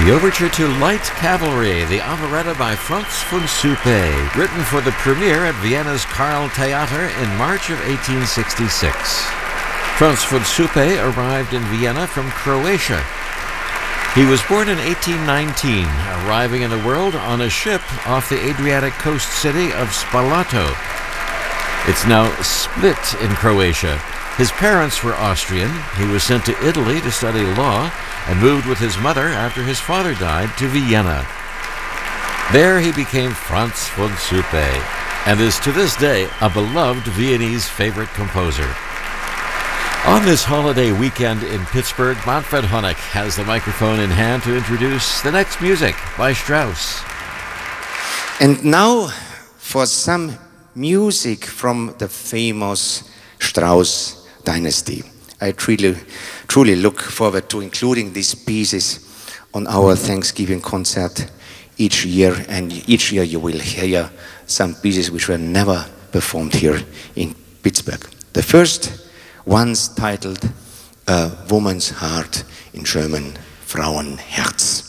The overture to Light Cavalry, the operetta by Franz von Suppé, written for the premiere at Vienna's Karl Theater in March of 1866. Franz von Suppé arrived in Vienna from Croatia. He was born in 1819, arriving in the world on a ship off the Adriatic coast city of Spalato. It's now Split in Croatia. His parents were Austrian. He was sent to Italy to study law and moved with his mother after his father died to Vienna. There he became Franz von Suppé and is to this day a beloved Viennese favorite composer. On this holiday weekend in Pittsburgh, Manfred Honeck has the microphone in hand to introduce the next music by Strauss. And now for some music from the famous Strauss dynasty. I truly look forward to including these pieces on our Thanksgiving concert each year, and each year you will hear some pieces which were never performed here in Pittsburgh. The first one's titled A Woman's Heart, in German Frauenherz.